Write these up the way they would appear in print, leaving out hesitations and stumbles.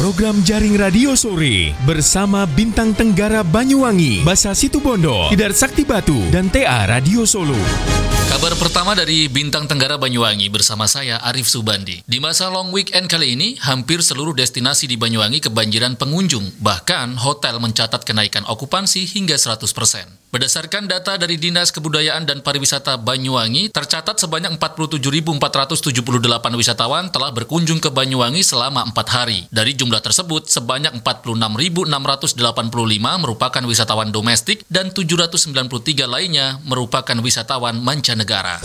program Jaring Radio Sore bersama Bintang Tenggara Banyuwangi, Basa Situbondo, Tidar Sakti Batu, dan TA Radio Solo. Kabar pertama dari Bintang Tenggara Banyuwangi bersama saya Arif Subandi. Di masa long weekend kali ini, hampir seluruh destinasi di Banyuwangi kebanjiran pengunjung. Bahkan hotel mencatat kenaikan okupansi hingga 100%. Berdasarkan data dari Dinas Kebudayaan dan Pariwisata Banyuwangi, tercatat sebanyak 47.478 wisatawan telah berkunjung ke Banyuwangi selama 4 hari. Dari jumlah tersebut, sebanyak 46.685 merupakan wisatawan domestik dan 793 lainnya merupakan wisatawan mancanegara.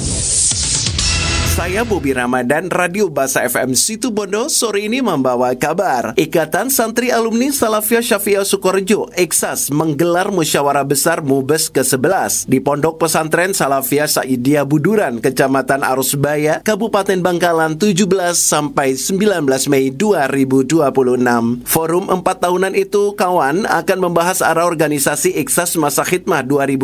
Saya Bobi Ramadan, Radio Basa FM Situbondo, sore ini membawa kabar. Ikatan Santri Alumni Salafiyah Syafi'iyah Sukorejo, IKSAS, menggelar musyawarah besar MUBES ke-11 di Pondok Pesantren Salafiyah Saidiyah Buduran, Kecamatan Arusbaya, Kabupaten Bangkalan, 17 sampai 19 Mei 2026. Forum 4 tahunan itu, kawan, akan membahas arah organisasi IKSAS masa khidmah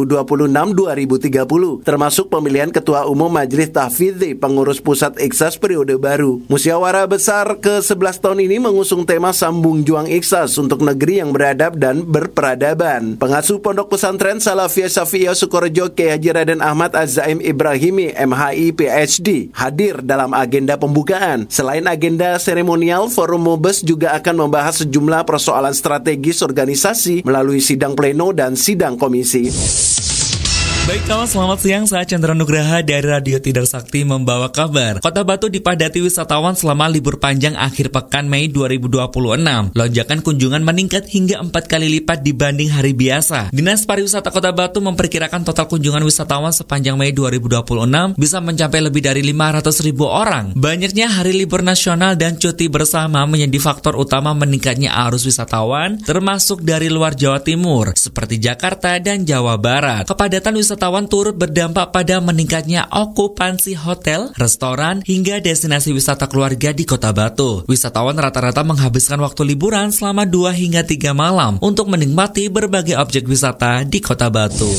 2026-2030, termasuk pemilihan Ketua Umum Majelis Tahfidzi Pengurus Pusat IKSAS periode baru. Musyawarah besar ke-11 tahun ini mengusung tema Sambung Juang IKSAS untuk negeri yang beradab dan berperadaban. Pengasuh Pondok Pesantren Salafiyah Syafi'iyah Sukorejo Kiai Haji Raden Ahmad Az-Zaim Ibrahimi MHI PhD hadir dalam agenda pembukaan. Selain agenda seremonial, Forum MUBES juga akan membahas sejumlah persoalan strategis organisasi melalui sidang pleno dan sidang komisi. Baik kawan, selamat siang. Saya Chandra Nugraha dari Radio Tidar Sakti membawa kabar. Kota Batu dipadati wisatawan selama libur panjang akhir pekan Mei 2026. Lonjakan kunjungan meningkat hingga 4 kali lipat dibanding hari biasa. Dinas Pariwisata Kota Batu memperkirakan total kunjungan wisatawan sepanjang Mei 2026 bisa mencapai lebih dari 500.000 orang. Banyaknya hari libur nasional dan cuti bersama menjadi faktor utama meningkatnya arus wisatawan, termasuk dari luar Jawa Timur, seperti Jakarta dan Jawa Barat. Kepadatan wisatawan turut berdampak pada meningkatnya okupansi hotel, restoran, hingga destinasi wisata keluarga di Kota Batu. Wisatawan rata-rata menghabiskan waktu liburan selama 2 hingga 3 malam untuk menikmati berbagai objek wisata di Kota Batu.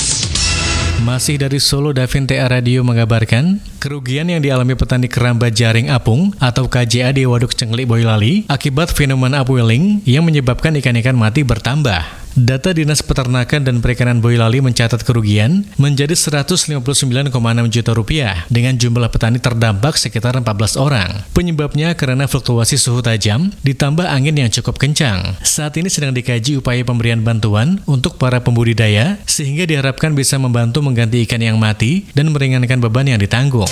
Masih dari Solo, Davin TA Radio mengabarkan, kerugian yang dialami petani keramba jaring apung atau KJA di Waduk Cenglik, Boyolali akibat fenomena upwelling yang menyebabkan ikan-ikan mati bertambah. Data Dinas Peternakan dan Perikanan Boyolali mencatat kerugian menjadi Rp159,6 juta dengan jumlah petani terdampak sekitar 14 orang. Penyebabnya karena fluktuasi suhu tajam ditambah angin yang cukup kencang. Saat ini sedang dikaji upaya pemberian bantuan untuk para pembudidaya sehingga diharapkan bisa membantu mengganti ikan yang mati dan meringankan beban yang ditanggung.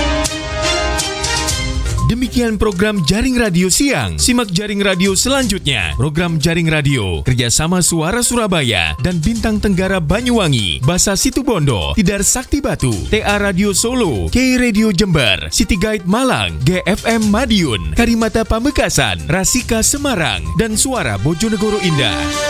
Demikian program Jaring Radio Siang. Simak Jaring Radio selanjutnya. Program Jaring Radio kerjasama Suara Surabaya dan Bintang Tenggara Banyuwangi, Basa Situbondo, Tidar Sakti Batu, TA Radio Solo, K Radio Jember, City Guide Malang, GFM Madiun, Karimata Pamekasan, Rasika Semarang, dan Suara Bojonegoro Indah.